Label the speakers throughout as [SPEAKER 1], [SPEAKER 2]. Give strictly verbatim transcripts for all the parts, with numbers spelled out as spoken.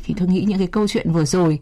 [SPEAKER 1] thì tôi nghĩ những cái câu chuyện vừa rồi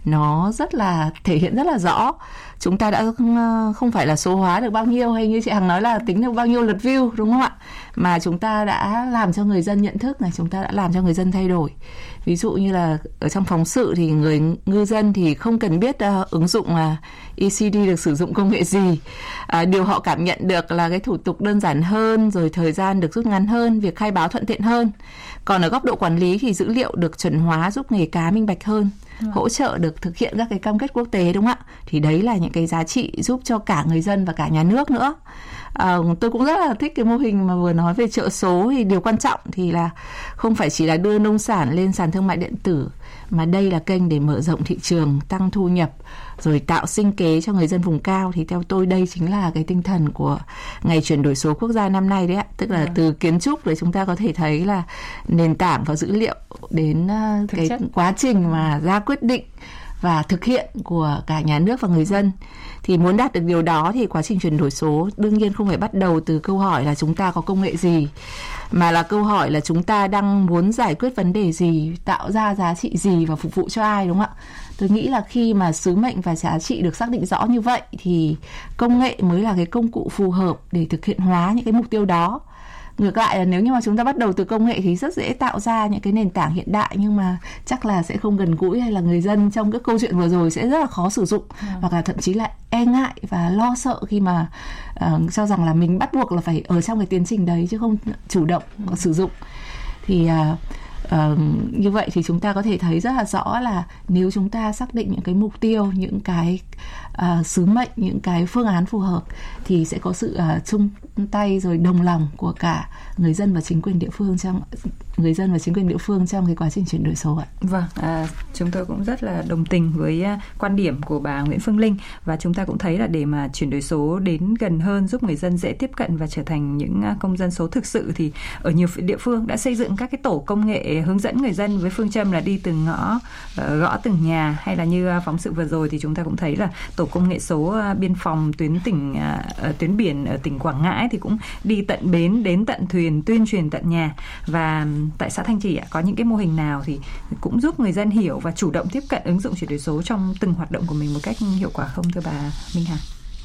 [SPEAKER 1] nó rất là thể hiện rất là rõ. Chúng ta đã không phải là số hóa được bao nhiêu, hay như chị Hằng nói là tính được bao nhiêu lượt view, đúng không ạ? Mà chúng ta đã làm cho người dân nhận thức này, chúng ta đã làm cho người dân thay đổi. Ví dụ như là ở trong phóng sự thì người ngư dân thì không cần biết uh, ứng dụng uh, e xê đê được sử dụng công nghệ gì. Uh, điều họ cảm nhận được là cái thủ tục đơn giản hơn, rồi thời gian được rút ngắn hơn, việc khai báo thuận tiện hơn. Còn ở góc độ quản lý thì dữ liệu được chuẩn hóa giúp nghề cá minh bạch hơn, hỗ trợ được thực hiện các cái cam kết quốc tế, đúng không ạ? Thì đấy là những cái giá trị giúp cho cả người dân và cả nhà nước nữa. À, tôi cũng rất là thích cái mô hình mà vừa nói về chợ số. Thì điều quan trọng thì là không phải chỉ là đưa nông sản lên sàn thương mại điện tử, mà đây là kênh để mở rộng thị trường, tăng thu nhập, rồi tạo sinh kế cho người dân vùng cao. Thì theo tôi đây chính là cái tinh thần của ngày chuyển đổi số quốc gia năm nay đấy ạ. Tức là từ kiến trúc để chúng ta có thể thấy là nền tảng và dữ liệu đến uh, cái chất. quá trình mà ra quyết định và thực hiện của cả nhà nước và người dân. Thì muốn đạt được điều đó thì quá trình chuyển đổi số đương nhiên không phải bắt đầu từ câu hỏi là chúng ta có công nghệ gì, mà là câu hỏi là chúng ta đang muốn giải quyết vấn đề gì, tạo ra giá trị gì và phục vụ cho ai, đúng không ạ? Tôi nghĩ là khi mà sứ mệnh và giá trị được xác định rõ như vậy thì công nghệ mới là cái công cụ phù hợp để thực hiện hóa những cái mục tiêu đó. Ngược lại là nếu như mà chúng ta bắt đầu từ công nghệ thì rất dễ tạo ra những cái nền tảng hiện đại, nhưng mà chắc là sẽ không gần gũi, hay là người dân trong các câu chuyện vừa rồi sẽ rất là khó sử dụng, ừ. hoặc là thậm chí là e ngại và lo sợ khi mà uh, cho rằng là mình bắt buộc là phải ở trong cái tiến trình đấy chứ không chủ động ừ. sử dụng. Thì uh, Uh, như vậy thì chúng ta có thể thấy rất là rõ là nếu chúng ta xác định những cái mục tiêu, những cái uh, sứ mệnh, những cái phương án phù hợp thì sẽ có sự uh, chung tay rồi đồng lòng của cả người dân và chính quyền địa phương trong người dân và chính quyền địa phương trong cái quá trình chuyển đổi số ạ.
[SPEAKER 2] Vâng, à, chúng tôi cũng rất là đồng tình với uh, quan điểm của bà Nguyễn Phương Linh, và chúng ta cũng thấy là để mà chuyển đổi số đến gần hơn, giúp người dân dễ tiếp cận và trở thành những uh, công dân số thực sự, thì ở nhiều địa phương đã xây dựng các cái tổ công nghệ hướng dẫn người dân với phương châm là đi từng ngõ, uh, gõ từng nhà, hay là như uh, phóng sự vừa rồi thì chúng ta cũng thấy là tổ công nghệ số uh, biên phòng tuyến tỉnh uh, tuyến biển ở tỉnh Quảng Ngãi thì cũng đi tận bến, đến tận thuyền, tuyên truyền tận nhà. Và tại xã Thanh Trì ạ, có những cái mô hình nào thì cũng giúp người dân hiểu và chủ động tiếp cận ứng dụng chuyển đổi số trong từng hoạt động của mình một cách hiệu quả không, thưa bà Minh Hà?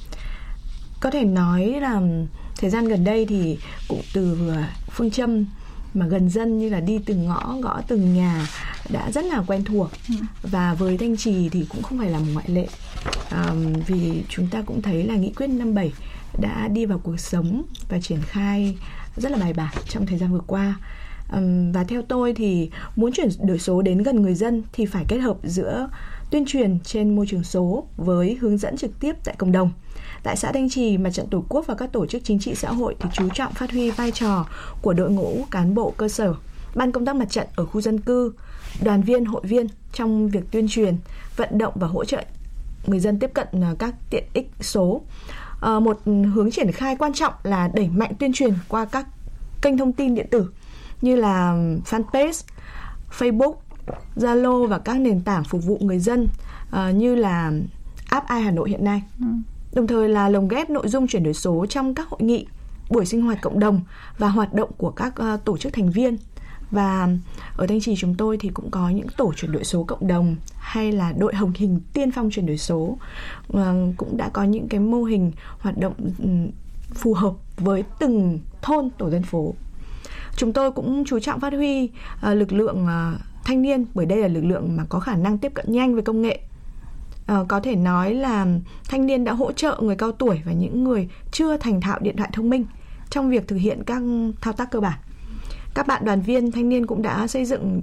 [SPEAKER 3] Có thể nói là thời gian gần đây thì cũng từ phương châm mà gần dân như là đi từng ngõ, gõ từng nhà đã rất là quen thuộc. ừ. Và với Thanh Trì thì cũng không phải là một ngoại lệ, à, vì chúng ta cũng thấy là nghị quyết năm bảy đã đi vào cuộc sống và triển khai rất là bài bản trong thời gian vừa qua. Um, và theo tôi thì muốn chuyển đổi số đến gần người dân thì phải kết hợp giữa tuyên truyền trên môi trường số với hướng dẫn trực tiếp tại cộng đồng. Tại xã Thanh Trì, Mặt trận Tổ quốc và các tổ chức chính trị xã hội thì chú trọng phát huy vai trò của đội ngũ cán bộ cơ sở, ban công tác mặt trận ở khu dân cư, đoàn viên, hội viên trong việc tuyên truyền, vận động và hỗ trợ người dân tiếp cận các tiện ích số. À, một hướng triển khai quan trọng là đẩy mạnh tuyên truyền qua các kênh thông tin điện tử như là fanpage, Facebook, Zalo và các nền tảng phục vụ người dân uh, như là app i Hà Nội hiện nay. Ừ. Đồng thời là lồng ghép nội dung chuyển đổi số trong các hội nghị, buổi sinh hoạt cộng đồng và hoạt động của các uh, tổ chức thành viên. Và ở Thanh Trì chúng tôi thì cũng có những tổ chuyển đổi số cộng đồng hay là đội hồng hình tiên phong chuyển đổi số, uh, cũng đã có những cái mô hình hoạt động um, phù hợp với từng thôn, tổ dân phố. Chúng tôi cũng chú trọng phát huy uh, lực lượng uh, thanh niên, bởi đây là lực lượng mà có khả năng tiếp cận nhanh với công nghệ. Uh, có thể nói là thanh niên đã hỗ trợ người cao tuổi và những người chưa thành thạo điện thoại thông minh trong việc thực hiện các thao tác cơ bản. Các bạn đoàn viên thanh niên cũng đã xây dựng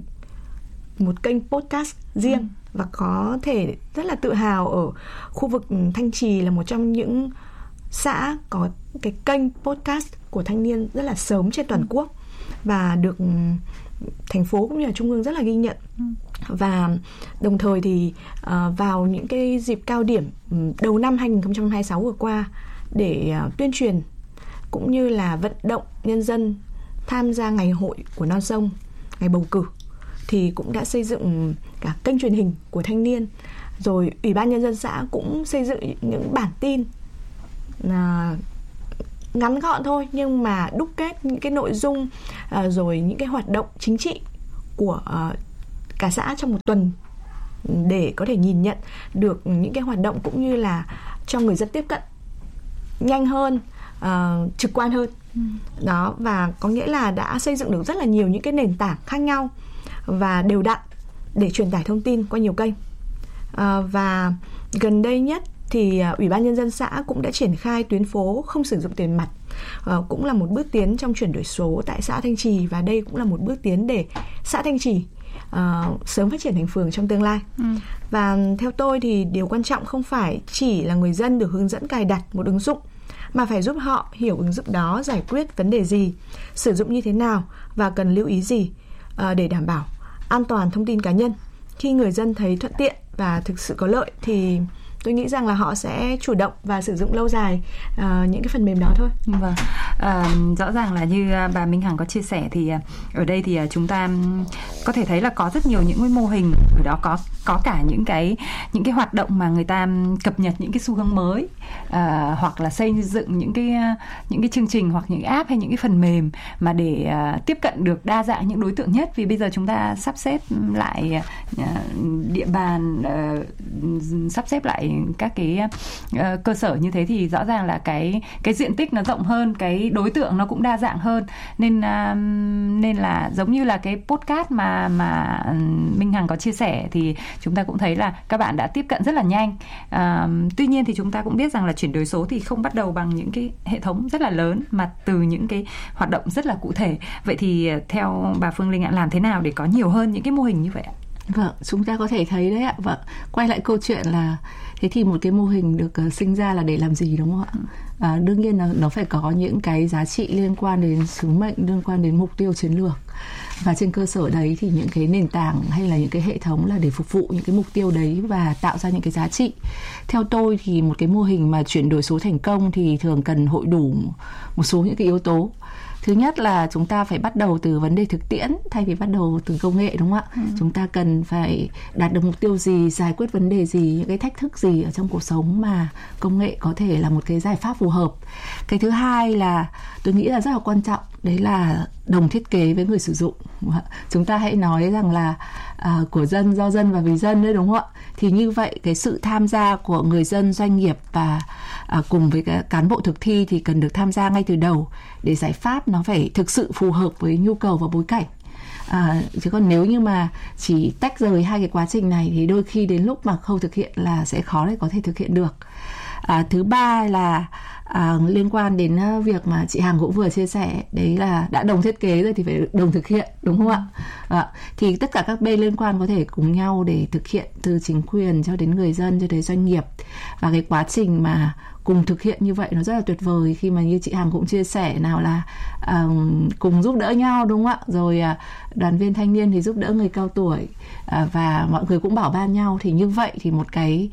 [SPEAKER 3] một kênh podcast riêng ừ. và có thể rất là tự hào ở khu vực Thanh Trì là một trong những xã có cái kênh podcast của thanh niên rất là sớm trên toàn quốc và được thành phố cũng như là trung ương rất là ghi nhận. ừ. Và đồng thời thì uh, vào những cái dịp cao điểm đầu năm hai không hai sáu vừa qua để uh, tuyên truyền cũng như là vận động nhân dân tham gia ngày hội của non sông, ngày bầu cử, thì cũng đã xây dựng cả kênh truyền hình của thanh niên. Rồi Ủy ban Nhân dân xã cũng xây dựng những bản tin à, ngắn gọn thôi, nhưng mà đúc kết những cái nội dung à, rồi những cái hoạt động chính trị của à, cả xã trong một tuần để có thể nhìn nhận được những cái hoạt động cũng như là cho người dân tiếp cận nhanh hơn, uh, trực quan hơn. Ừ. Đó, và có nghĩa là đã xây dựng được rất là nhiều những cái nền tảng khác nhau và đều đặn để truyền tải thông tin qua nhiều kênh. Uh, và gần đây nhất thì uh, Ủy ban Nhân dân xã cũng đã triển khai tuyến phố không sử dụng tiền mặt. Uh, cũng là một bước tiến trong chuyển đổi số tại xã Thanh Trì, và đây cũng là một bước tiến để xã Thanh Trì uh, sớm phát triển thành phường trong tương lai. Ừ. Và theo tôi thì điều quan trọng không phải chỉ là người dân được hướng dẫn cài đặt một ứng dụng, mà phải giúp họ hiểu ứng dụng đó giải quyết vấn đề gì, sử dụng như thế nào và cần lưu ý gì uh, để đảm bảo an toàn thông tin cá nhân. Khi người dân thấy thuận tiện và thực sự có lợi thì tôi nghĩ rằng là họ sẽ chủ động và sử dụng lâu dài uh, những cái phần mềm đó thôi.
[SPEAKER 2] Vâng, à, rõ ràng là như bà Minh Hằng có chia sẻ thì ở đây thì chúng ta có thể thấy là có rất nhiều những cái mô hình, ở đó có có cả những cái những cái hoạt động mà người ta cập nhật những cái xu hướng mới, à, hoặc là xây dựng những cái những cái chương trình hoặc những cái app hay những cái phần mềm mà để à, tiếp cận được đa dạng những đối tượng nhất. Vì bây giờ chúng ta sắp xếp lại à, địa bàn, à, sắp xếp lại các cái uh, cơ sở như thế thì rõ ràng là cái cái diện tích nó rộng hơn, cái đối tượng nó cũng đa dạng hơn, nên uh, nên là giống như là cái podcast mà mà Minh Hằng có chia sẻ thì chúng ta cũng thấy là các bạn đã tiếp cận rất là nhanh. Uh, tuy nhiên thì chúng ta cũng biết rằng là chuyển đổi số thì không bắt đầu bằng những cái hệ thống rất là lớn, mà từ những cái hoạt động rất là cụ thể. Vậy thì theo bà Phương Linh ạ, làm thế nào để có nhiều hơn những cái mô hình như vậy ạ?
[SPEAKER 1] Vâng, chúng ta có thể thấy đấy ạ. Vâng, quay lại câu chuyện là thế thì một cái mô hình được uh, sinh ra là để làm gì, đúng không ạ? À, đương nhiên là nó phải có những cái giá trị liên quan đến sứ mệnh, liên quan đến mục tiêu chiến lược. Và trên cơ sở đấy thì những cái nền tảng hay là những cái hệ thống là để phục vụ những cái mục tiêu đấy và tạo ra những cái giá trị. Theo tôi thì một cái mô hình mà chuyển đổi số thành công thì thường cần hội đủ một số những cái yếu tố. Thứ nhất là chúng ta phải bắt đầu từ vấn đề thực tiễn thay vì bắt đầu từ công nghệ, đúng không ạ? Ừ. Chúng ta cần phải đạt được mục tiêu gì, giải quyết vấn đề gì, những cái thách thức gì ở trong cuộc sống mà công nghệ có thể là một cái giải pháp phù hợp. Cái thứ hai là tôi nghĩ là rất là quan trọng, đấy là đồng thiết kế với người sử dụng. Chúng ta hãy nói rằng là à, của dân, do dân và vì dân đấy, đúng không ạ? Thì như vậy cái sự tham gia của người dân, doanh nghiệp và à, cùng với cái cán bộ thực thi thì cần được tham gia ngay từ đầu để giải pháp nó phải thực sự phù hợp với nhu cầu và bối cảnh. À, chứ còn nếu như mà chỉ tách rời hai cái quá trình này thì đôi khi đến lúc mà khâu thực hiện là sẽ khó để có thể thực hiện được. À, thứ ba là à, liên quan đến việc mà chị Hằng cũng vừa chia sẻ, đấy là đã đồng thiết kế rồi thì phải đồng thực hiện, đúng không ạ? À, thì tất cả các bên liên quan có thể cùng nhau để thực hiện, từ chính quyền cho đến người dân cho đến doanh nghiệp. Và cái quá trình mà cùng thực hiện như vậy nó rất là tuyệt vời, khi mà như chị Hằng cũng chia sẻ, nào là uh, cùng giúp đỡ nhau, đúng không ạ? Rồi uh, đoàn viên thanh niên thì giúp đỡ người cao tuổi, uh, và mọi người cũng bảo ban nhau. Thì như vậy thì một cái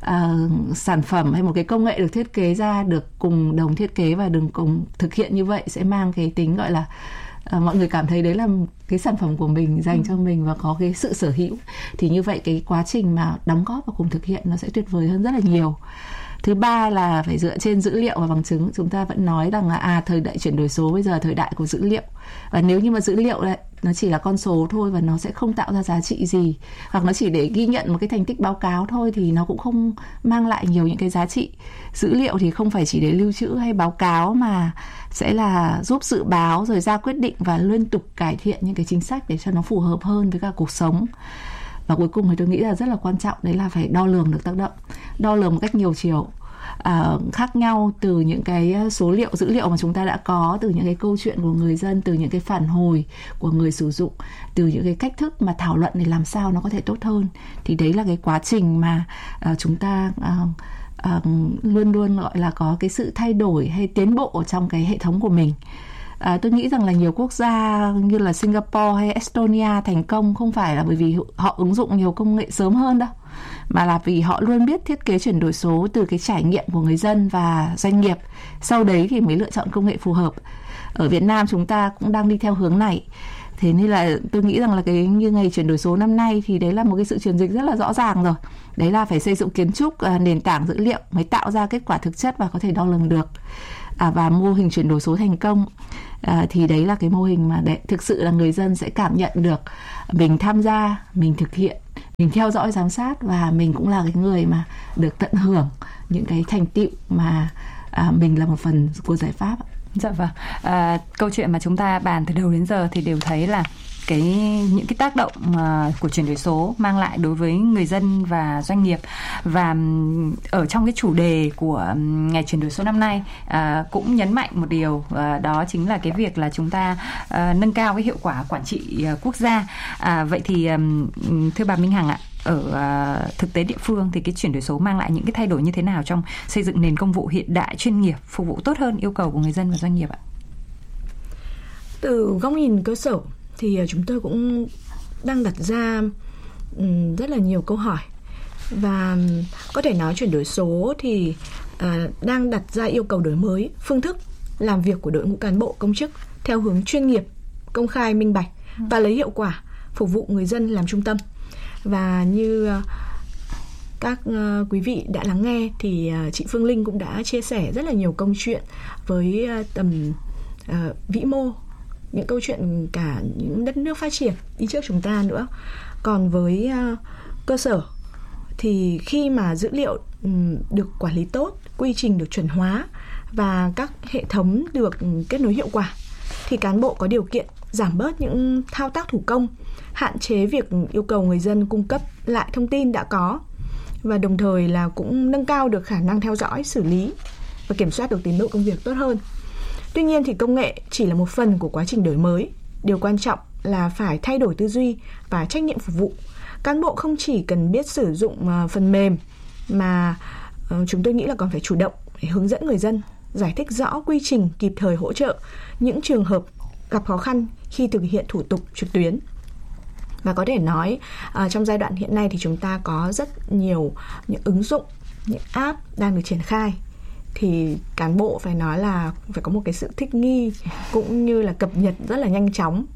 [SPEAKER 1] uh, sản phẩm hay một cái công nghệ được thiết kế ra, được cùng đồng thiết kế và đừng cùng thực hiện như vậy sẽ mang cái tính gọi là À, mọi người cảm thấy đấy là cái sản phẩm của mình, dành ừ. cho mình và có cái sự sở hữu. Thì như vậy cái quá trình mà đóng góp và cùng thực hiện nó sẽ tuyệt vời hơn rất là nhiều. Thứ ba là phải dựa trên dữ liệu và bằng chứng. Chúng ta vẫn nói rằng là à, thời đại chuyển đổi số bây giờ là thời đại của dữ liệu. Và nếu như mà dữ liệu này, nó chỉ là con số thôi và nó sẽ không tạo ra giá trị gì, hoặc nó chỉ để ghi nhận một cái thành tích báo cáo thôi thì nó cũng không mang lại nhiều những cái giá trị. Dữ liệu thì không phải chỉ để lưu trữ hay báo cáo mà sẽ là giúp dự báo rồi ra quyết định và liên tục cải thiện những cái chính sách để cho nó phù hợp hơn với cả cuộc sống. Và cuối cùng thì tôi nghĩ là rất là quan trọng, đấy là phải đo lường được tác động, đo lường một cách nhiều chiều, à, khác nhau, từ những cái số liệu, dữ liệu mà chúng ta đã có, từ những cái câu chuyện của người dân, từ những cái phản hồi của người sử dụng, từ những cái cách thức mà thảo luận để làm sao nó có thể tốt hơn. Thì đấy là cái quá trình mà à, chúng ta à, à, luôn luôn gọi là có cái sự thay đổi hay tiến bộ trong cái hệ thống của mình. À, tôi nghĩ rằng là nhiều quốc gia như là Singapore hay Estonia thành công không phải là bởi vì họ ứng dụng nhiều công nghệ sớm hơn đâu, mà là vì họ luôn biết thiết kế chuyển đổi số từ cái trải nghiệm của người dân và doanh nghiệp, sau đấy thì mới lựa chọn công nghệ phù hợp. Ở Việt Nam chúng ta cũng đang đi theo hướng này. Thế nên là tôi nghĩ rằng là cái như ngày chuyển đổi số năm nay thì đấy là một cái sự chuyển dịch rất là rõ ràng rồi. Đấy là phải xây dựng kiến trúc, nền tảng dữ liệu mới tạo ra kết quả thực chất và có thể đo lường được. À, và mô hình chuyển đổi số thành công À, thì đấy là cái mô hình mà để thực sự là người dân sẽ cảm nhận được mình tham gia, mình thực hiện, mình theo dõi giám sát, và mình cũng là cái người mà được tận hưởng những cái thành tựu mà à, mình là một phần của giải pháp.
[SPEAKER 2] Dạ vâng. À, câu chuyện mà chúng ta bàn từ đầu đến giờ thì đều thấy là cái những cái tác động uh, của chuyển đổi số mang lại đối với người dân và doanh nghiệp. Và um, ở trong cái chủ đề của um, ngày chuyển đổi số năm nay uh, cũng nhấn mạnh một điều, uh, đó chính là cái việc là chúng ta uh, nâng cao cái hiệu quả quản trị uh, quốc gia. Uh, vậy thì um, thưa bà Minh Hằng ạ, ở uh, thực tế địa phương thì cái chuyển đổi số mang lại những cái thay đổi như thế nào trong xây dựng nền công vụ hiện đại, chuyên nghiệp, phục vụ tốt hơn yêu cầu của người dân và doanh nghiệp ạ?
[SPEAKER 3] Từ góc nhìn cơ sở thì chúng tôi cũng đang đặt ra um, rất là nhiều câu hỏi, và có thể nói chuyển đổi số thì uh, đang đặt ra yêu cầu đổi mới phương thức làm việc của đội ngũ cán bộ công chức theo hướng chuyên nghiệp, công khai, minh bạch và lấy hiệu quả phục vụ người dân làm trung tâm. Và như uh, các uh, quý vị đã lắng nghe thì uh, chị Phương Linh cũng đã chia sẻ rất là nhiều câu chuyện với uh, tầm uh, vĩ mô, những câu chuyện cả những đất nước phát triển đi trước chúng ta nữa. Còn với uh, cơ sở thì khi mà dữ liệu um, được quản lý tốt, quy trình được chuẩn hóa và các hệ thống được um, kết nối hiệu quả, thì cán bộ có điều kiện giảm bớt những thao tác thủ công, hạn chế việc yêu cầu người dân cung cấp lại thông tin đã có, và đồng thời là cũng nâng cao được khả năng theo dõi, xử lý và kiểm soát được tiến độ công việc tốt hơn. Tuy nhiên thì công nghệ chỉ là một phần của quá trình đổi mới. Điều quan trọng là phải thay đổi tư duy và trách nhiệm phục vụ. Cán bộ không chỉ cần biết sử dụng phần mềm mà chúng tôi nghĩ là còn phải chủ động để hướng dẫn người dân, giải thích rõ quy trình, kịp thời hỗ trợ những trường hợp gặp khó khăn khi thực hiện thủ tục trực tuyến. Và có thể nói uh, trong giai đoạn hiện nay thì chúng ta có rất nhiều những ứng dụng, những app đang được triển khai. Thì cán bộ phải nói là phải có một cái sự thích nghi cũng như là cập nhật rất là nhanh chóng,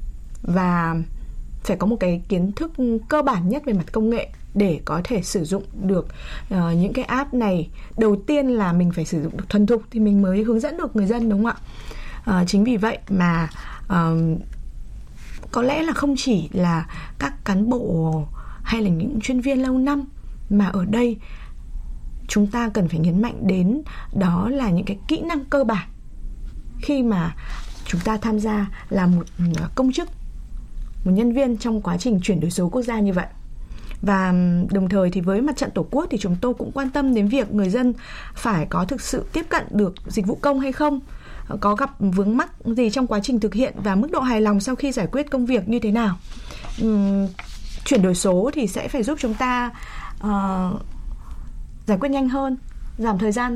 [SPEAKER 3] và phải có một cái kiến thức cơ bản nhất về mặt công nghệ để có thể sử dụng được uh, những cái app này. Đầu tiên là mình phải sử dụng được thuần thục thì mình mới hướng dẫn được người dân, đúng không ạ? Uh, chính vì vậy mà uh, có lẽ là không chỉ là các cán bộ hay là những chuyên viên lâu năm, mà ở đây chúng ta cần phải nhấn mạnh đến đó là những cái kỹ năng cơ bản khi mà chúng ta tham gia là một công chức, một nhân viên trong quá trình chuyển đổi số quốc gia như vậy. Và đồng thời thì với mặt trận Tổ quốc thì chúng tôi cũng quan tâm đến việc người dân phải có thực sự tiếp cận được dịch vụ công hay không, có gặp vướng mắc gì trong quá trình thực hiện và mức độ hài lòng sau khi giải quyết công việc như thế nào. Uhm, chuyển đổi số thì sẽ phải giúp chúng ta uh, giải quyết nhanh hơn, giảm thời gian.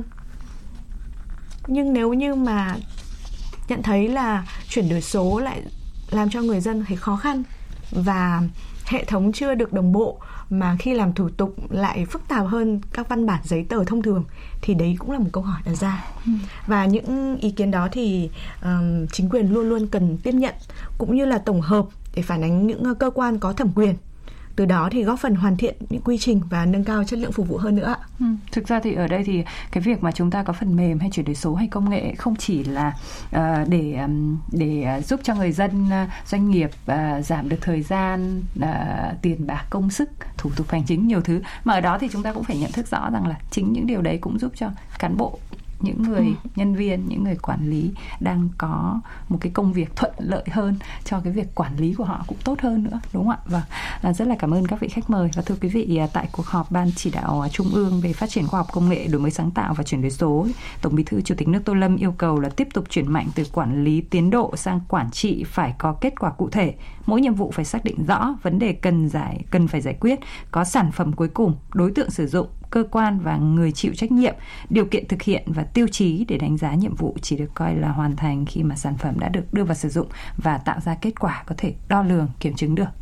[SPEAKER 3] Nhưng nếu như mà nhận thấy là chuyển đổi số lại làm cho người dân thấy khó khăn và hệ thống chưa được đồng bộ, mà khi làm thủ tục lại phức tạp hơn các văn bản giấy tờ thông thường, thì đấy cũng là một câu hỏi đặt ra. Ừ. Và những ý kiến đó thì um, chính quyền luôn luôn cần tiếp nhận, cũng như là tổng hợp để phản ánh những cơ quan có thẩm quyền. Từ đó thì góp phần hoàn thiện những quy trình và nâng cao chất lượng phục vụ hơn nữa.
[SPEAKER 2] Ừ, thực ra thì ở đây thì cái việc mà chúng ta có phần mềm hay chuyển đổi số hay công nghệ không chỉ là uh, để um, để giúp cho người dân, uh, doanh nghiệp uh, giảm được thời gian, uh, tiền bạc, công sức, thủ tục hành chính, nhiều thứ, mà ở đó thì chúng ta cũng phải nhận thức rõ rằng là chính những điều đấy cũng giúp cho cán bộ, những người ừ. nhân viên, những người quản lý đang có một cái công việc thuận lợi hơn, cho cái việc quản lý của họ cũng tốt hơn nữa, đúng không ạ? Và rất là cảm ơn các vị khách mời. Và thưa quý vị, tại cuộc họp Ban Chỉ đạo Trung ương về phát triển khoa học công nghệ, đổi mới sáng tạo và chuyển đổi số, Tổng Bí thư Chủ tịch nước Tô Lâm yêu cầu là tiếp tục chuyển mạnh từ quản lý tiến độ sang quản trị phải có kết quả cụ thể. Mỗi nhiệm vụ phải xác định rõ vấn đề cần giải cần phải giải quyết, có sản phẩm cuối cùng, đối tượng sử dụng, cơ quan và người chịu trách nhiệm, điều kiện thực hiện và tiêu chí để đánh giá nhiệm vụ chỉ được coi là hoàn thành khi mà sản phẩm đã được đưa vào sử dụng và tạo ra kết quả có thể đo lường, kiểm chứng được.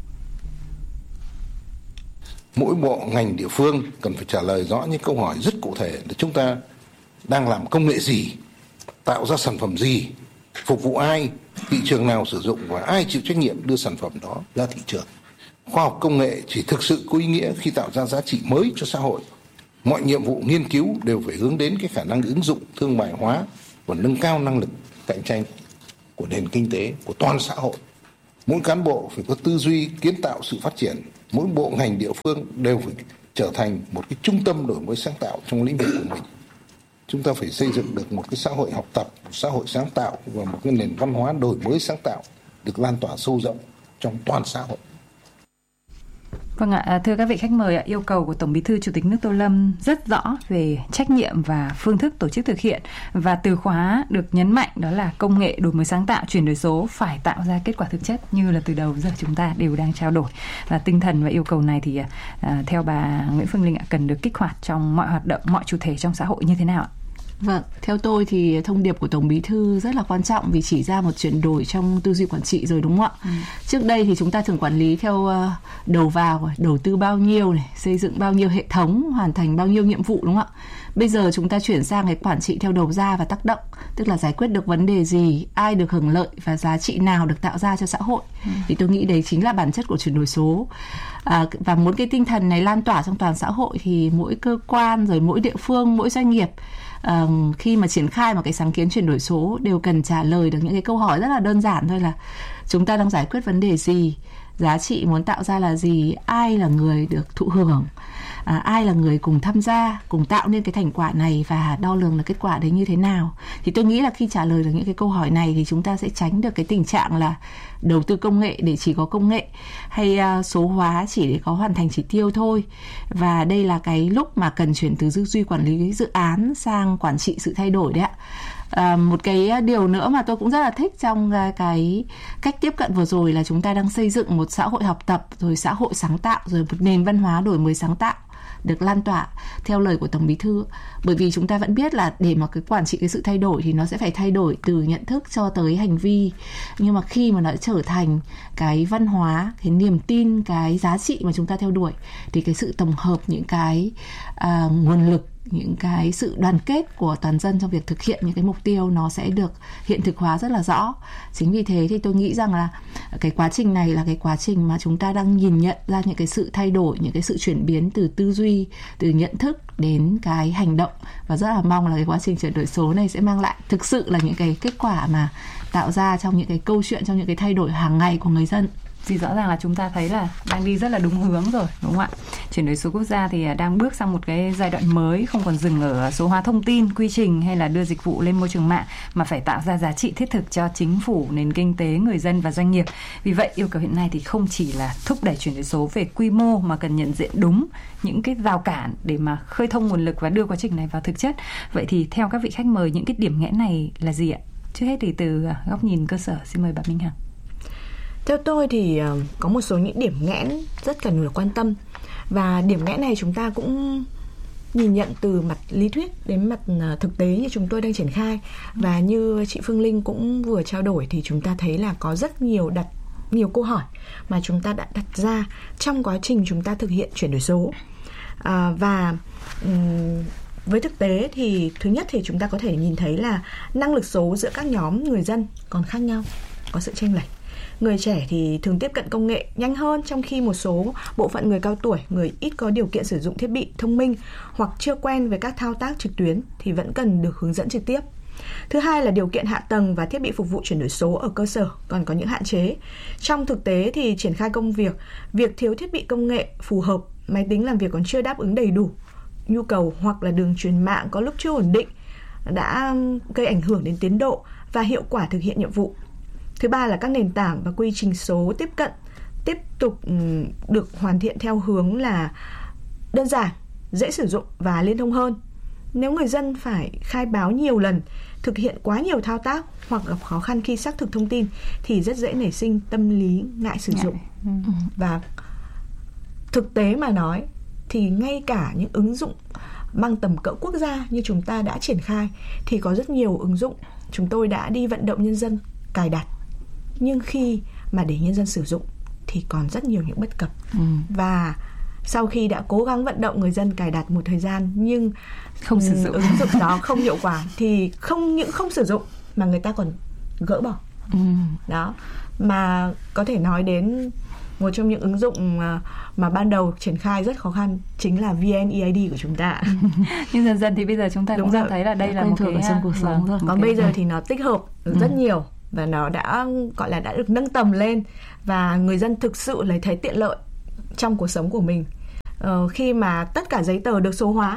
[SPEAKER 4] Mỗi bộ ngành địa phương cần phải trả lời rõ những câu hỏi rất cụ thể là chúng ta đang làm công nghệ gì, tạo ra sản phẩm gì, phục vụ ai, thị trường nào sử dụng và ai chịu trách nhiệm đưa sản phẩm đó ra thị trường. Khoa học công nghệ chỉ thực sự có ý nghĩa khi tạo ra giá trị mới cho xã hội. Mọi nhiệm vụ nghiên cứu đều phải hướng đến cái khả năng ứng dụng, thương mại hóa và nâng cao năng lực cạnh tranh. của nền kinh tế, của toàn xã hội. Mỗi cán bộ phải có tư duy kiến tạo sự phát triển, mỗi bộ ngành địa phương đều phải trở thành một cái trung tâm đổi mới sáng tạo trong lĩnh vực của mình. Chúng ta phải xây dựng được một cái xã hội học tập, một xã hội sáng tạo và một cái nền văn hóa đổi mới sáng tạo được lan tỏa sâu rộng trong toàn xã hội.
[SPEAKER 2] Vâng ạ, thưa các vị khách mời ạ, yêu cầu của Tổng Bí thư Chủ tịch nước Tô Lâm rất rõ về trách nhiệm và phương thức tổ chức thực hiện, và từ khóa được nhấn mạnh đó là công nghệ, đổi mới sáng tạo, chuyển đổi số phải tạo ra kết quả thực chất như là từ đầu giờ chúng ta đều đang trao đổi. Và tinh thần và yêu cầu này thì à, theo bà Nguyễn Phương Linh ạ, cần được kích hoạt trong mọi hoạt động, mọi chủ thể trong xã hội như thế nào ạ?
[SPEAKER 1] Vâng, theo tôi thì thông điệp của Tổng Bí thư rất là quan trọng vì chỉ ra một chuyển đổi trong tư duy quản trị rồi, đúng không ạ? Ừ. Trước đây thì chúng ta thường quản lý theo đầu vào, đầu tư bao nhiêu này, xây dựng bao nhiêu hệ thống, hoàn thành bao nhiêu nhiệm vụ, đúng không ạ? Bây giờ chúng ta chuyển sang cái quản trị theo đầu ra và tác động, tức là giải quyết được vấn đề gì, ai được hưởng lợi và giá trị nào được tạo ra cho xã hội. Ừ. Thì tôi nghĩ đấy chính là bản chất của chuyển đổi số. À, và muốn cái tinh thần này lan tỏa trong toàn xã hội thì mỗi cơ quan, rồi mỗi địa phương, mỗi doanh nghiệp Uh, khi mà triển khai một cái sáng kiến chuyển đổi số đều cần trả lời được những cái câu hỏi rất là đơn giản thôi, là chúng ta đang giải quyết vấn đề gì, giá trị muốn tạo ra là gì, ai là người được thụ hưởng, à, ai là người cùng tham gia, cùng tạo nên cái thành quả này và đo lường là kết quả đấy như thế nào. Thì tôi nghĩ là khi trả lời được những cái câu hỏi này thì chúng ta sẽ tránh được cái tình trạng là đầu tư công nghệ để chỉ có công nghệ, hay uh, số hóa chỉ để có hoàn thành chỉ tiêu thôi. Và đây là cái lúc mà cần chuyển từ tư duy quản lý dự án sang quản trị sự thay đổi đấy ạ. À, một cái điều nữa mà tôi cũng rất là thích trong cái cách tiếp cận vừa rồi là chúng ta đang xây dựng một xã hội học tập, rồi xã hội sáng tạo, rồi một nền văn hóa đổi mới sáng tạo được lan tỏa theo lời của Tổng Bí thư. Bởi vì chúng ta vẫn biết là để mà cái quản trị cái sự thay đổi thì nó sẽ phải thay đổi từ nhận thức cho tới hành vi. Nhưng mà khi mà nó trở thành cái văn hóa, cái niềm tin, cái giá trị mà chúng ta theo đuổi thì cái sự tổng hợp những cái à, nguồn lực, những cái sự đoàn kết của toàn dân trong việc thực hiện những cái mục tiêu nó sẽ được hiện thực hóa rất là rõ. Chính vì thế thì tôi nghĩ rằng là cái quá trình này là cái quá trình mà chúng ta đang nhìn nhận ra những cái sự thay đổi, những cái sự chuyển biến từ tư duy, từ nhận thức đến cái hành động, và rất là mong là cái quá trình chuyển đổi số này sẽ mang lại thực sự là những cái kết quả mà tạo ra trong những cái câu chuyện, trong những cái thay đổi hàng ngày của người dân.
[SPEAKER 2] Thì rõ ràng là chúng ta thấy là đang đi rất là đúng hướng rồi, đúng không ạ? Chuyển đổi số quốc gia thì đang bước sang một cái giai đoạn mới, không còn dừng ở số hóa thông tin, quy trình hay là đưa dịch vụ lên môi trường mạng, mà phải tạo ra giá trị thiết thực cho chính phủ, nền kinh tế, người dân và doanh nghiệp. Vì vậy, yêu cầu hiện nay thì không chỉ là thúc đẩy chuyển đổi số về quy mô mà cần nhận diện đúng những cái rào cản để mà khơi thông nguồn lực và đưa quá trình này vào thực chất. Vậy thì theo các vị khách mời, những cái điểm nghẽn này là gì ạ? Trước hết thì từ góc nhìn cơ sở, xin mời bà Minh Hằng.
[SPEAKER 3] Theo tôi thì có một số những điểm nghẽn rất cần được quan tâm. Và điểm nghẽn này chúng ta cũng nhìn nhận từ mặt lý thuyết đến mặt thực tế như chúng tôi đang triển khai. Và như chị Phương Linh cũng vừa trao đổi thì chúng ta thấy là có rất nhiều đặt nhiều câu hỏi mà chúng ta đã đặt ra trong quá trình chúng ta thực hiện chuyển đổi số. À, và um, với thực tế thì thứ nhất thì chúng ta có thể nhìn thấy là năng lực số giữa các nhóm người dân còn khác nhau, có sự chênh lệch. Người trẻ thì thường tiếp cận công nghệ nhanh hơn, trong khi một số bộ phận người cao tuổi, người ít có điều kiện sử dụng thiết bị thông minh hoặc chưa quen với các thao tác trực tuyến thì vẫn cần được hướng dẫn trực tiếp. Thứ hai là điều kiện hạ tầng và thiết bị phục vụ chuyển đổi số ở cơ sở còn có những hạn chế. Trong thực tế thì triển khai công việc, việc thiếu thiết bị công nghệ phù hợp, máy tính làm việc còn chưa đáp ứng đầy đủ nhu cầu, hoặc là đường truyền mạng có lúc chưa ổn định đã gây ảnh hưởng đến tiến độ và hiệu quả thực hiện nhiệm vụ. Thứ ba là các nền tảng và quy trình số tiếp cận tiếp tục được hoàn thiện theo hướng là đơn giản, dễ sử dụng và liên thông hơn. Nếu người dân phải khai báo nhiều lần, thực hiện quá nhiều thao tác hoặc gặp khó khăn khi xác thực thông tin thì rất dễ nảy sinh tâm lý ngại sử dụng. Ừ. Và thực tế mà nói thì ngay cả những ứng dụng mang tầm cỡ quốc gia như chúng ta đã triển khai thì có rất nhiều ứng dụng chúng tôi đã đi vận động nhân dân cài đặt, nhưng khi mà để nhân dân sử dụng thì còn rất nhiều những bất cập. Ừ. Và sau khi đã cố gắng vận động người dân cài đặt một thời gian nhưng
[SPEAKER 2] không sử dụng,
[SPEAKER 3] ứng dụng đó không hiệu quả thì không những không sử dụng mà người ta còn gỡ bỏ. Ừ. Đó, mà có thể nói đến một trong những ứng dụng mà, mà ban đầu triển khai rất khó khăn chính là vê en e i đê của chúng ta.
[SPEAKER 2] Nhưng dần dần thì bây giờ chúng ta
[SPEAKER 3] Đúng
[SPEAKER 2] cũng
[SPEAKER 3] rồi.
[SPEAKER 2] thấy là đây là
[SPEAKER 1] quen
[SPEAKER 2] một
[SPEAKER 1] thuộc
[SPEAKER 2] cái
[SPEAKER 1] ở trong cuộc sống rồi.
[SPEAKER 3] Còn bây giờ thì nó tích hợp được rất nhiều và nó đã gọi là đã được nâng tầm lên, và người dân thực sự lấy thấy tiện lợi trong cuộc sống của mình. Ờ, khi mà tất cả giấy tờ được số hóa,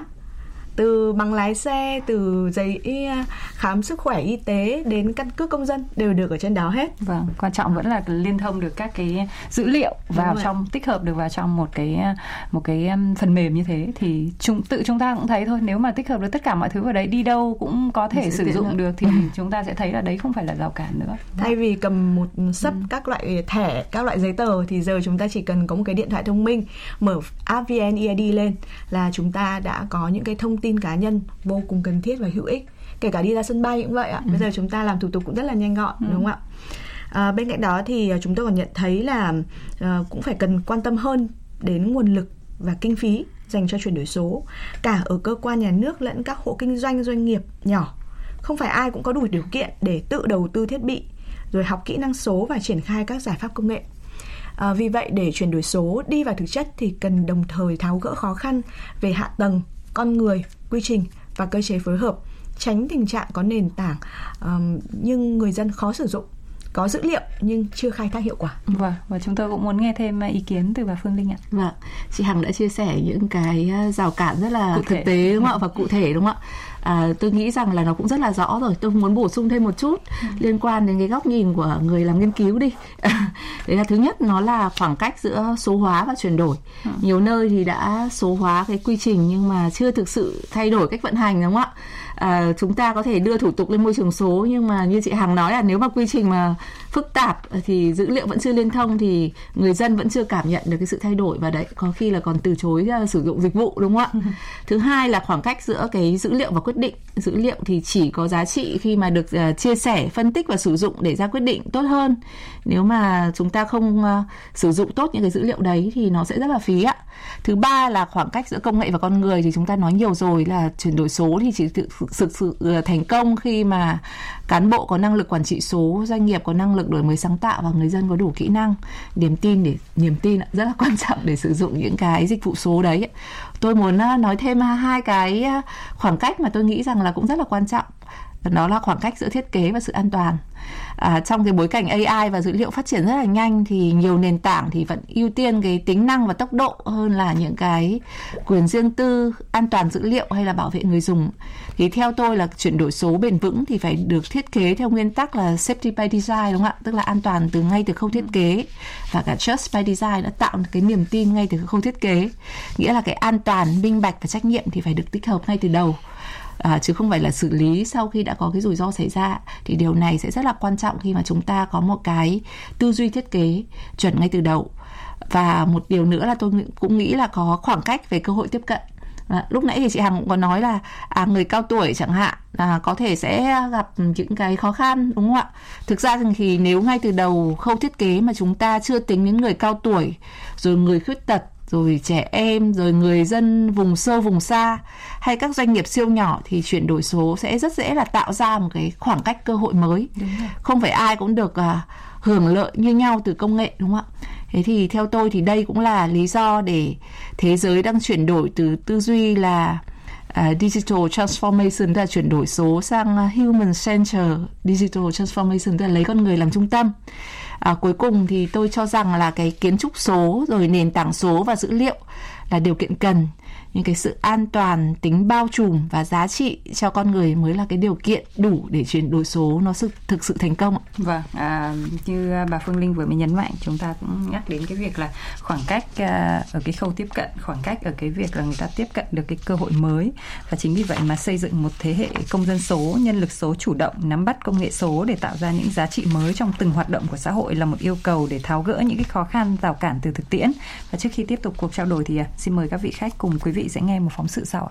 [SPEAKER 3] từ bằng lái xe, từ giấy khám sức khỏe y tế đến căn cước công dân đều được ở trên đó hết.
[SPEAKER 2] Vâng, quan trọng vẫn là liên thông được các cái dữ liệu vào trong, tích hợp được vào trong một cái một cái phần mềm như thế thì chúng tự chúng ta cũng thấy thôi, nếu mà tích hợp được tất cả mọi thứ vào đấy, đi đâu cũng có thể sử dụng được, được thì chúng ta sẽ thấy là đấy không phải là rào cản nữa.
[SPEAKER 3] Thay vì cầm một sấp ừ. các loại thẻ, các loại giấy tờ thì giờ chúng ta chỉ cần có một cái điện thoại thông minh, mở app vê en e i đê lên là chúng ta đã có những cái thông tin cá nhân vô cùng cần thiết và hữu ích. Kể cả đi ra sân bay cũng vậy ạ. Ừ. Bây giờ chúng ta làm thủ tục cũng rất là nhanh gọn, ừ. đúng không ạ? À, bên cạnh đó thì chúng tôi còn nhận thấy là uh, cũng phải cần quan tâm hơn đến nguồn lực và kinh phí dành cho chuyển đổi số, cả ở cơ quan nhà nước lẫn các hộ kinh doanh, doanh nghiệp nhỏ. Không phải ai cũng có đủ điều kiện để tự đầu tư thiết bị, rồi học kỹ năng số và triển khai các giải pháp công nghệ. À, vì vậy để chuyển đổi số đi vào thực chất thì cần đồng thời tháo gỡ khó khăn về hạ tầng, con người, quy trình và cơ chế phối hợp, tránh tình trạng có nền tảng um, nhưng người dân khó sử dụng, có dữ liệu nhưng chưa khai thác hiệu quả.
[SPEAKER 2] Vâng, và chúng tôi cũng muốn nghe thêm ý kiến từ bà Phương Linh ạ.
[SPEAKER 1] Vâng, chị Hằng đã chia sẻ những cái rào cản rất là thực tế đúng không ạ, và cụ thể đúng không ạ? À, tôi nghĩ rằng là nó cũng rất là rõ rồi. Tôi muốn bổ sung thêm một chút ừ. liên quan đến cái góc nhìn của người làm nghiên cứu đi. Đấy là thứ nhất, nó là khoảng cách giữa số hóa và chuyển đổi. Ừ. Nhiều nơi thì đã số hóa cái quy trình nhưng mà chưa thực sự thay đổi cách vận hành, đúng không ạ? À, chúng ta có thể đưa thủ tục lên môi trường số, nhưng mà như chị Hằng nói là nếu mà quy trình mà phức tạp thì dữ liệu vẫn chưa liên thông thì người dân vẫn chưa cảm nhận được cái sự thay đổi, và đấy có khi là còn từ chối uh, sử dụng dịch vụ, đúng không ạ? Thứ hai là khoảng cách giữa cái dữ liệu và quyết định. Dữ liệu thì chỉ có giá trị khi mà được uh, chia sẻ, phân tích và sử dụng để ra quyết định tốt hơn. Nếu mà chúng ta không uh, sử dụng tốt những cái dữ liệu đấy thì nó sẽ rất là phí ạ. Thứ ba là khoảng cách giữa công nghệ và con người, thì chúng ta nói nhiều rồi là chuyển đổi số thì chỉ thực sự, sự thành công khi mà cán bộ có năng lực quản trị số, doanh nghiệp có năng lực đổi mới sáng tạo và người dân có đủ kỹ năng, niềm tin để niềm tin rất là quan trọng để sử dụng những cái dịch vụ số đấy. Tôi muốn nói thêm hai cái khoảng cách mà tôi nghĩ rằng là cũng rất là quan trọng. Đó là khoảng cách giữa thiết kế và sự an toàn. À, trong cái bối cảnh a i và dữ liệu phát triển rất là nhanh thì nhiều nền tảng thì vẫn ưu tiên cái tính năng và tốc độ hơn là những cái quyền riêng tư, an toàn dữ liệu hay là bảo vệ người dùng. Thì theo tôi là chuyển đổi số bền vững thì phải được thiết kế theo nguyên tắc là safety by design, đúng không ạ? Tức là an toàn từ ngay từ khâu thiết kế, và cả trust by design đã tạo cái niềm tin ngay từ khâu thiết kế. Nghĩa là cái an toàn, minh bạch và trách nhiệm thì phải được tích hợp ngay từ đầu. À, chứ không phải là xử lý sau khi đã có cái rủi ro xảy ra. Thì điều này sẽ rất là quan trọng khi mà chúng ta có một cái tư duy thiết kế chuẩn ngay từ đầu. Và một điều nữa là tôi cũng nghĩ là có khoảng cách về cơ hội tiếp cận. À, lúc nãy thì chị Hằng cũng có nói là à, người cao tuổi chẳng hạn à, có thể sẽ gặp những cái khó khăn, đúng không ạ? Thực ra thì nếu ngay từ đầu khâu thiết kế mà chúng ta chưa tính đến người cao tuổi, rồi người khuyết tật, rồi trẻ em, rồi người dân vùng sâu vùng xa hay các doanh nghiệp siêu nhỏ thì chuyển đổi số sẽ rất dễ là tạo ra một cái khoảng cách cơ hội mới. Không phải ai cũng được uh, hưởng lợi như nhau từ công nghệ, đúng không ạ? Thế thì theo tôi thì đây cũng là lý do để thế giới đang chuyển đổi từ tư duy là uh, digital transformation, tức là chuyển đổi số, sang uh, human centered digital transformation, tức là lấy con người làm trung tâm. À, cuối cùng thì tôi cho rằng là cái kiến trúc số, rồi nền tảng số và dữ liệu là điều kiện cần, nhưng cái sự an toàn, tính bao trùm và giá trị cho con người mới là cái điều kiện đủ để chuyển đổi số nó sự, thực sự thành công.
[SPEAKER 2] Vâng, à, như bà Phương Linh vừa mới nhấn mạnh, chúng ta cũng nhắc đến cái việc là khoảng cách à, ở cái khâu tiếp cận, khoảng cách ở cái việc là người ta tiếp cận được cái cơ hội mới. Và chính vì vậy mà xây dựng một thế hệ công dân số, nhân lực số chủ động nắm bắt công nghệ số để tạo ra những giá trị mới trong từng hoạt động của xã hội là một yêu cầu để tháo gỡ những cái khó khăn, rào cản từ thực tiễn. Và trước khi tiếp tục cuộc trao đổi thì à, xin mời các vị khách cùng quý vị sẽ nghe một phóng sự sau.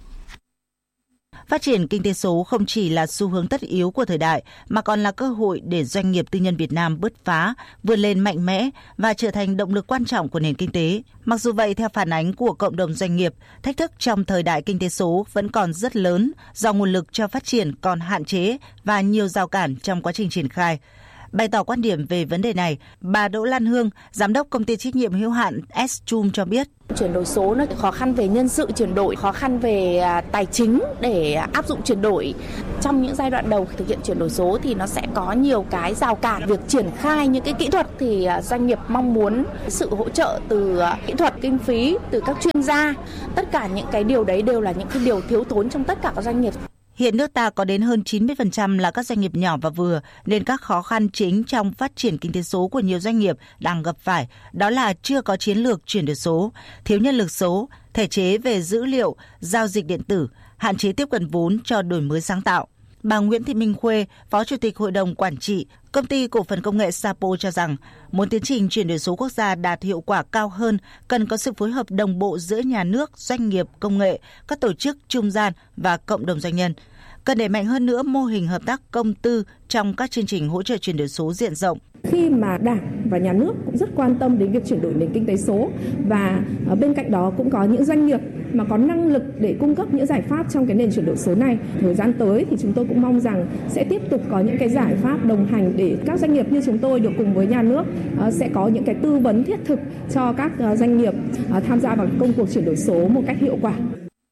[SPEAKER 5] Phát triển kinh tế số không chỉ là xu hướng tất yếu của thời đại, mà còn là cơ hội để doanh nghiệp tư nhân Việt Nam bứt phá, vươn lên mạnh mẽ và trở thành động lực quan trọng của nền kinh tế. Mặc dù vậy, theo phản ánh của cộng đồng doanh nghiệp, thách thức trong thời đại kinh tế số vẫn còn rất lớn do nguồn lực cho phát triển còn hạn chế và nhiều rào cản trong quá trình triển khai. Bày tỏ quan điểm về vấn đề này, bà Đỗ Lan Hương, giám đốc công ty trách nhiệm hữu hạn S-Chum cho biết.
[SPEAKER 6] Chuyển đổi số nó khó khăn về nhân sự chuyển đổi, khó khăn về tài chính để áp dụng chuyển đổi. Trong những giai đoạn đầu thực hiện chuyển đổi số thì nó sẽ có nhiều cái rào cản. Việc triển khai những cái kỹ thuật thì doanh nghiệp mong muốn sự hỗ trợ từ kỹ thuật, kinh phí, từ các chuyên gia. Tất cả những cái điều đấy đều là những cái điều thiếu thốn trong tất cả các doanh nghiệp.
[SPEAKER 5] Hiện nước ta có đến hơn chín mươi phần trăm là các doanh nghiệp nhỏ và vừa, nên các khó khăn chính trong phát triển kinh tế số của nhiều doanh nghiệp đang gặp phải đó là chưa có chiến lược chuyển đổi số, thiếu nhân lực số, thể chế về dữ liệu, giao dịch điện tử, hạn chế tiếp cận vốn cho đổi mới sáng tạo. Bà Nguyễn Thị Minh Khuê, Phó Chủ tịch Hội đồng Quản trị, Công ty Cổ phần Công nghệ Sapo cho rằng, muốn tiến trình chuyển đổi số quốc gia đạt hiệu quả cao hơn, cần có sự phối hợp đồng bộ giữa nhà nước, doanh nghiệp, công nghệ, các tổ chức trung gian và cộng đồng doanh nhân. Cần đẩy mạnh hơn nữa mô hình hợp tác công tư trong các chương trình hỗ trợ chuyển đổi số diện rộng.
[SPEAKER 7] Khi mà Đảng và Nhà nước cũng rất quan tâm đến việc chuyển đổi nền kinh tế số, và bên cạnh đó cũng có những doanh nghiệp mà có năng lực để cung cấp những giải pháp trong cái nền chuyển đổi số này. Thời gian tới thì chúng tôi cũng mong rằng sẽ tiếp tục có những cái giải pháp đồng hành để các doanh nghiệp như chúng tôi được cùng với nhà nước sẽ có những cái tư vấn thiết thực cho các doanh nghiệp tham gia vào công cuộc chuyển đổi số một cách hiệu quả.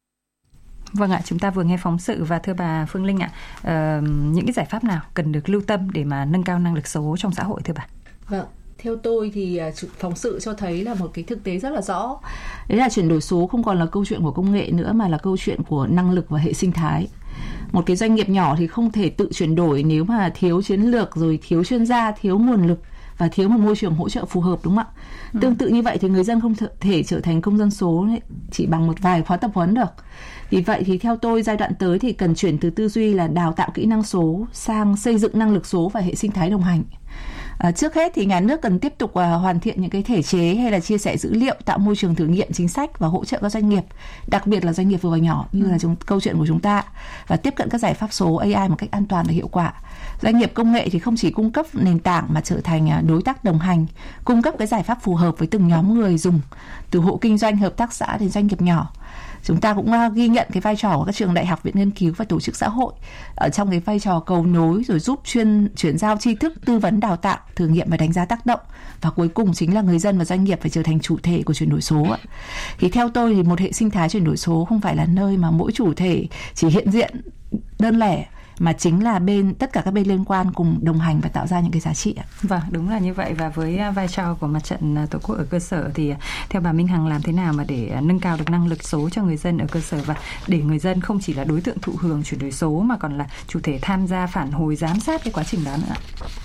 [SPEAKER 2] Vâng ạ, chúng ta vừa nghe phóng sự và thưa bà Phương Linh ạ, uh, những cái giải pháp nào cần được lưu tâm để mà nâng cao năng lực số trong xã hội thưa bà?
[SPEAKER 1] Vâng, theo tôi thì phóng sự cho thấy là một cái thực tế rất là rõ. Đấy là chuyển đổi số không còn là câu chuyện của công nghệ nữa mà là câu chuyện của năng lực và hệ sinh thái. Một cái doanh nghiệp nhỏ thì không thể tự chuyển đổi nếu mà thiếu chiến lược, rồi thiếu chuyên gia, thiếu nguồn lực và thiếu một môi trường hỗ trợ phù hợp, đúng không ạ? Ừ. Tương tự như vậy thì người dân không thể trở thành công dân số chỉ bằng một vài khóa tập huấn được. Vì vậy thì theo tôi giai đoạn tới thì cần chuyển từ tư duy là đào tạo kỹ năng số sang xây dựng năng lực số và hệ sinh thái đồng hành. À, trước hết thì nhà nước cần tiếp tục uh, hoàn thiện những cái thể chế hay là chia sẻ dữ liệu, tạo môi trường thử nghiệm chính sách và hỗ trợ các doanh nghiệp, đặc biệt là doanh nghiệp vừa và nhỏ như là chúng, câu chuyện của chúng ta, và tiếp cận các giải pháp số a i một cách an toàn và hiệu quả. Doanh nghiệp công nghệ thì không chỉ cung cấp nền tảng mà trở thành uh, đối tác đồng hành, cung cấp cái giải pháp phù hợp với từng nhóm người dùng, từ hộ kinh doanh, hợp tác xã đến doanh nghiệp nhỏ. Chúng ta cũng uh, ghi nhận cái vai trò của các trường đại học, viện nghiên cứu và tổ chức xã hội ở trong cái vai trò cầu nối, rồi giúp chuyên chuyển giao tri thức, tư vấn đào tạo, thử nghiệm và đánh giá tác động, và cuối cùng chính là người dân và doanh nghiệp phải trở thành chủ thể của chuyển đổi số. Thì theo tôi thì một hệ sinh thái chuyển đổi số không phải là nơi mà mỗi chủ thể chỉ hiện diện đơn lẻ, mà chính là bên tất cả các bên liên quan cùng đồng hành và tạo ra những cái giá trị.
[SPEAKER 2] Vâng, đúng là như vậy. Và với vai trò của Mặt trận Tổ quốc ở cơ sở thì theo bà Minh Hằng làm thế nào mà để nâng cao được năng lực số cho người dân ở cơ sở, và để người dân không chỉ là đối tượng thụ hưởng chuyển đổi số mà còn là chủ thể tham gia phản hồi, giám sát cái quá trình đó nữa?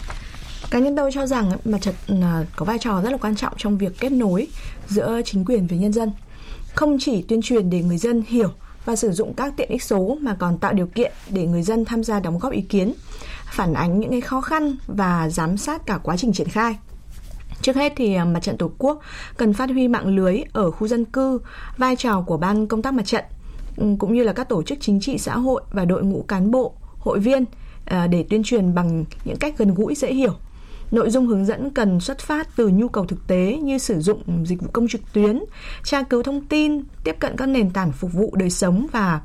[SPEAKER 3] Cá nhân tôi cho rằng Mặt trận có vai trò rất là quan trọng trong việc kết nối giữa chính quyền với nhân dân. Không chỉ tuyên truyền để người dân hiểu và sử dụng các tiện ích số mà còn tạo điều kiện để người dân tham gia đóng góp ý kiến, phản ánh những cái khó khăn và giám sát cả quá trình triển khai. Trước hết thì Mặt trận Tổ quốc cần phát huy mạng lưới ở khu dân cư, vai trò của ban công tác mặt trận cũng như là các tổ chức chính trị xã hội và đội ngũ cán bộ, hội viên để tuyên truyền bằng những cách gần gũi, dễ hiểu. Nội dung hướng dẫn cần xuất phát từ nhu cầu thực tế như sử dụng dịch vụ công trực tuyến, tra cứu thông tin, tiếp cận các nền tảng phục vụ đời sống, và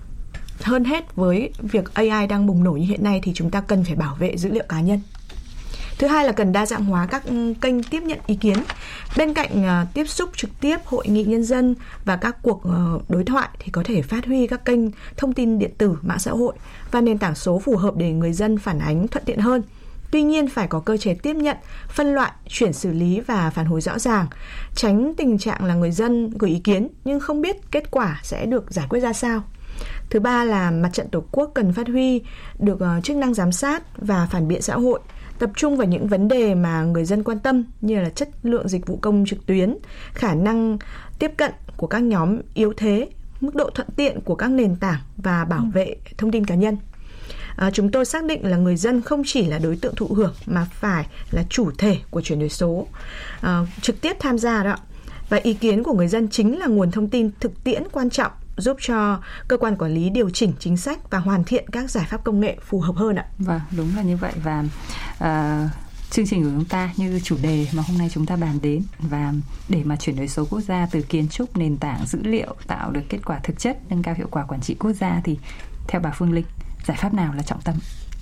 [SPEAKER 3] hơn hết với việc a i đang bùng nổ như hiện nay thì chúng ta cần phải bảo vệ dữ liệu cá nhân. Thứ hai là cần đa dạng hóa các kênh tiếp nhận ý kiến. Bên cạnh tiếp xúc trực tiếp, hội nghị nhân dân và các cuộc đối thoại thì có thể phát huy các kênh thông tin điện tử, mạng xã hội và nền tảng số phù hợp để người dân phản ánh thuận tiện hơn. Tuy nhiên phải có cơ chế tiếp nhận, phân loại, chuyển xử lý và phản hồi rõ ràng, tránh tình trạng là người dân gửi ý kiến nhưng không biết kết quả sẽ được giải quyết ra sao. Thứ ba là Mặt trận Tổ quốc cần phát huy được chức năng giám sát và phản biện xã hội, tập trung vào những vấn đề mà người dân quan tâm như là chất lượng dịch vụ công trực tuyến, khả năng tiếp cận của các nhóm yếu thế, mức độ thuận tiện của các nền tảng và bảo vệ thông tin cá nhân. À, chúng tôi xác định là người dân không chỉ là đối tượng thụ hưởng mà phải là chủ thể của chuyển đổi số, à, trực tiếp tham gia đó. Và ý kiến của người dân chính là nguồn thông tin thực tiễn quan trọng giúp cho cơ quan quản lý điều chỉnh chính sách và hoàn thiện các giải pháp công nghệ phù hợp hơn ạ.
[SPEAKER 2] Vâng, đúng là như vậy. Và uh... chương trình của chúng ta như chủ đề mà hôm nay chúng ta bàn đến, và để mà chuyển đổi số quốc gia từ kiến trúc, nền tảng, dữ liệu tạo được kết quả thực chất, nâng cao hiệu quả quản trị quốc gia thì theo bà Phương Linh, giải pháp nào là trọng tâm?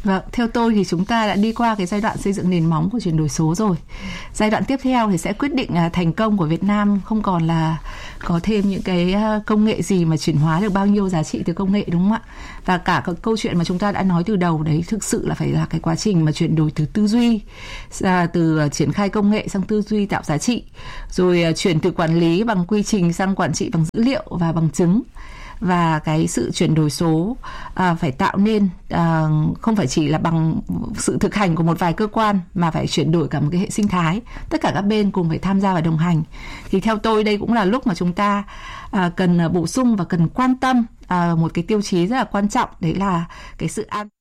[SPEAKER 1] Vâng, theo tôi thì chúng ta đã đi qua cái giai đoạn xây dựng nền móng của chuyển đổi số rồi. Giai đoạn tiếp theo thì sẽ quyết định thành công của Việt Nam không còn là có thêm những cái công nghệ gì mà chuyển hóa được bao nhiêu giá trị từ công nghệ, đúng không ạ? Và cả cái câu chuyện mà chúng ta đã nói từ đầu đấy thực sự là phải là cái quá trình mà chuyển đổi từ tư duy, từ triển khai công nghệ sang tư duy tạo giá trị, rồi chuyển từ quản lý bằng quy trình sang quản trị bằng dữ liệu và bằng chứng. Và cái sự chuyển đổi số à, phải tạo nên à, không phải chỉ là bằng sự thực hành của một vài cơ quan mà phải chuyển đổi cả một cái hệ sinh thái, tất cả các bên cùng phải tham gia và đồng hành. Thì theo tôi đây cũng là lúc mà chúng ta à, cần bổ sung và cần quan tâm à, một cái tiêu chí rất là quan trọng, đấy là cái sự an